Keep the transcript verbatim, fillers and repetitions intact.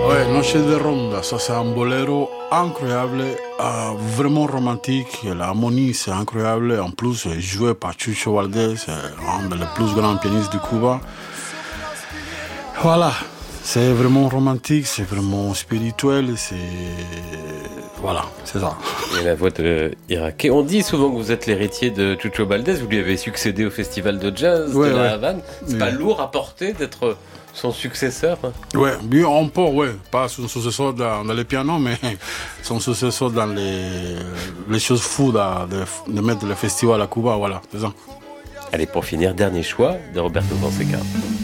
Ouais, Noche de Ronda, ça c'est un boléro incroyable, euh, vraiment romantique. L'harmonie c'est incroyable. En plus, joué par Chucho Valdés, un des plus grands pianistes du Cuba. Voilà, c'est vraiment romantique, c'est vraiment spirituel, c'est... Voilà, c'est ça. Et la voix de Iraké. On dit souvent que vous êtes l'héritier de Chucho Valdés, vous lui avez succédé au festival de jazz ouais, de la ouais. Havane. C'est ouais. pas lourd à porter d'être son successeur? Oui, bien on peut, oui. Pas son successeur dans, dans les pianos, mais son successeur dans les, les choses fous de, de, de mettre le festival à Cuba, voilà, c'est ça. Allez, pour finir, dernier choix de Roberto Fonseca.